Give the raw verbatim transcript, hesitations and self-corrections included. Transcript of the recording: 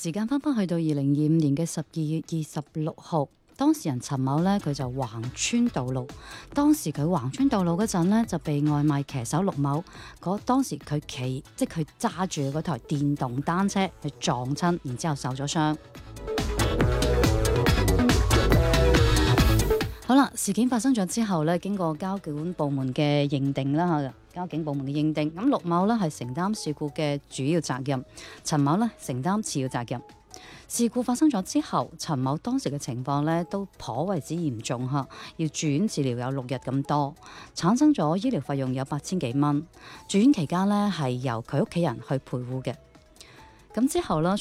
時間翻返去到二零二五年嘅十二月二十六號，當事人陳某咧佢就橫穿道路，當時佢橫穿道路嗰陣咧就被外賣騎手陸某嗰當時佢騎即係佢揸住嗰台電動單車去撞親，然之後受咗傷。好啦，事件發生咗之後咧，經過交管部門嘅認定啦嚇，交警部門嘅認定，咁陸某咧係承擔事故嘅主要責任，陳某咧承擔次要責任。事故發生咗之後，陳某當時嘅情況咧都頗為之嚴重嚇，要住院治療有六日咁多，產生咗醫療費用有八千幾蚊。住院期間咧係由佢屋企人去陪護嘅。咁之後咧，